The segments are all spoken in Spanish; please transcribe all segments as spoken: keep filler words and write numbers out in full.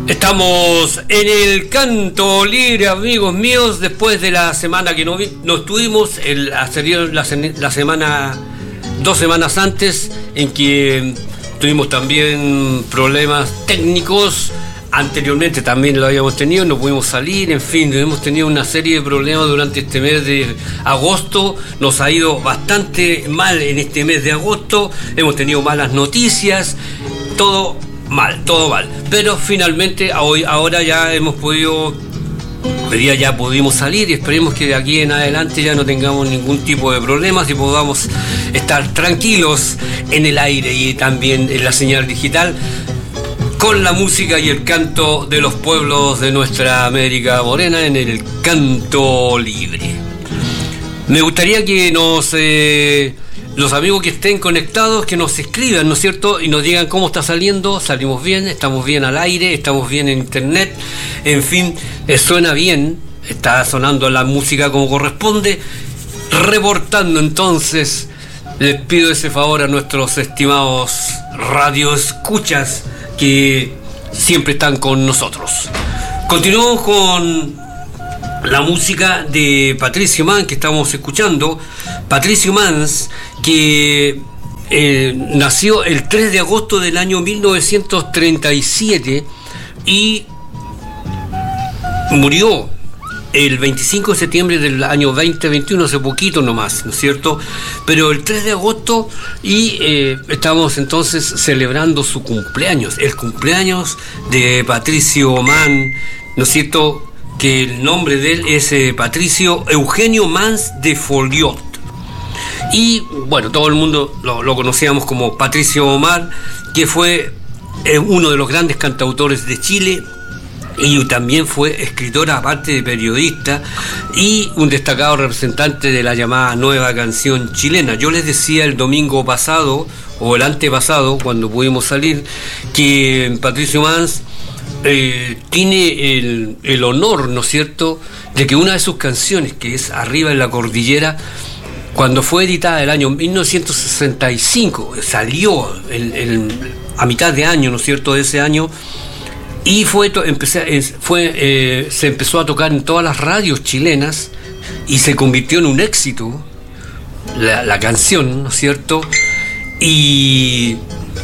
Estamos en el canto libre, amigos míos, después de la semana que no, vi, no estuvimos, el, la, la semana, dos semanas antes, en que tuvimos también problemas técnicos. Anteriormente también lo habíamos tenido, no pudimos salir, en fin, hemos tenido una serie de problemas durante este mes de agosto. Nos ha ido bastante mal en este mes de agosto, hemos tenido malas noticias, todo mal, todo mal. Pero finalmente hoy, ahora ya hemos podido, hoy día ya pudimos salir y esperemos que de aquí en adelante ya no tengamos ningún tipo de problemas y podamos estar tranquilos en el aire y también en la señal digital, con la música y el canto de los pueblos de nuestra América Morena en el canto libre. Me gustaría que nos eh, los amigos que estén conectados, que nos escriban, ¿no es cierto? Y nos digan cómo está saliendo, salimos bien, estamos bien al aire, estamos bien en internet, en fin, eh, suena bien, está sonando la música como corresponde. Reportando entonces, les pido ese favor a nuestros estimados radioescuchas que siempre están con nosotros. Continuamos con la música de Patricio Mans que estamos escuchando. Patricio Mans, que eh, nació el tres de agosto del año mil novecientos treinta y siete y murió el veinticinco de septiembre del año veinte veintiuno, hace poquito nomás, ¿no es cierto? Pero el tres de agosto y eh, estamos entonces celebrando su cumpleaños, el cumpleaños de Patricio Mans, ¿no es cierto? Que el nombre de él es eh, Patricio Eugenio Mans de Folliot. Y bueno, todo el mundo lo, lo conocíamos como Patricio Omar, que fue eh, uno de los grandes cantautores de Chile, y también fue escritor, aparte de periodista, y un destacado representante de la llamada nueva canción chilena. Yo les decía el domingo pasado, o el antepasado, cuando pudimos salir, que Patricio Mans eh, tiene el, el honor, ¿no es cierto?, de que una de sus canciones, que es Arriba en la Cordillera, cuando fue editada el año mil novecientos sesenta y cinco, salió el, el, a mitad de año, ¿no es cierto?, de ese año, y fue, empecé, fue eh, se empezó a tocar en todas las radios chilenas y se convirtió en un éxito la, la canción, ¿no es cierto? Y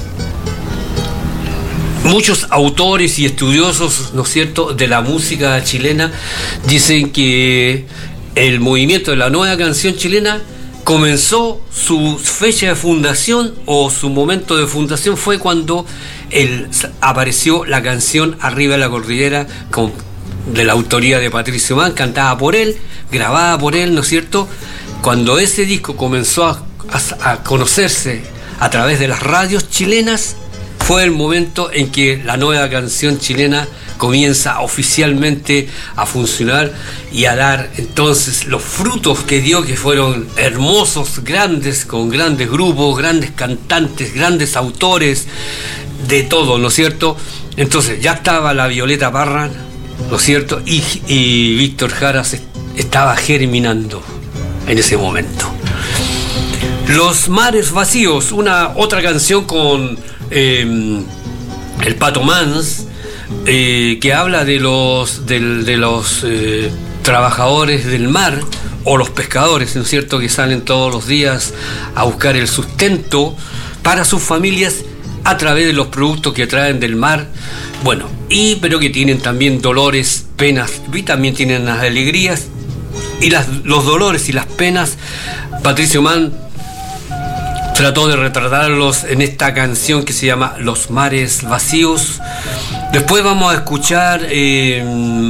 muchos autores y estudiosos, ¿no es cierto?, de la música chilena dicen que el movimiento de la nueva canción chilena comenzó, su fecha de fundación o su momento de fundación fue cuando el, apareció la canción Arriba de la Cordillera, con, de la autoría de Patricio Mans, cantada por él, grabada por él, ¿no es cierto? Cuando ese disco comenzó a, a, a conocerse a través de las radios chilenas, fue el momento en que la nueva canción chilena comienza oficialmente a funcionar y a dar entonces los frutos que dio, que fueron hermosos, grandes, con grandes grupos, grandes cantantes, grandes autores, de todo, ¿no es cierto? Entonces ya estaba la Violeta Parra, ¿no es cierto? Y, y Víctor Jara estaba germinando en ese momento. Los Mares Vacíos, una otra canción con eh, el Pato Mans, eh, que habla de los, de, de los eh, trabajadores del mar, o los pescadores, ¿no es cierto?, que salen todos los días a buscar el sustento para sus familias a través de los productos que traen del mar, bueno, y pero que tienen también dolores, penas, y también tienen las alegrías y las, los dolores y las penas. Patricio Mans trató de retratarlos en esta canción que se llama Los Mares Vacíos. Después vamos a escuchar eh,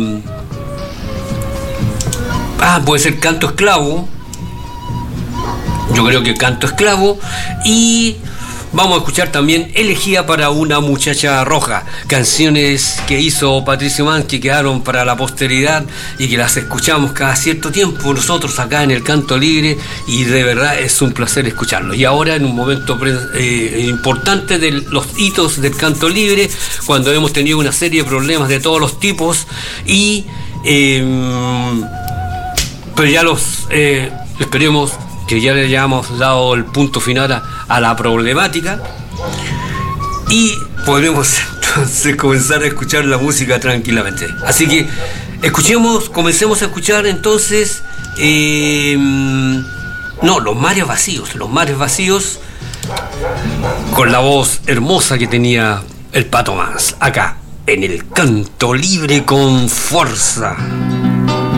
ah, puede ser Canto Esclavo, yo creo que Canto Esclavo, y vamos a escuchar también Elegía para una muchacha roja, canciones que hizo Patricio Mans que quedaron para la posteridad y que las escuchamos cada cierto tiempo nosotros acá en el Canto Libre, y de verdad es un placer escucharlo. Y ahora en un momento eh, importante de los hitos del Canto Libre, cuando hemos tenido una serie de problemas de todos los tipos, y eh, pero ya los eh, esperemos que ya le hayamos dado el punto final a, a la problemática y podremos entonces comenzar a escuchar la música tranquilamente. Así que escuchemos, comencemos a escuchar entonces eh, no, Los Mares Vacíos, Los Mares Vacíos, con la voz hermosa que tenía el Pato Mans, acá en el Canto Libre con Fuerza.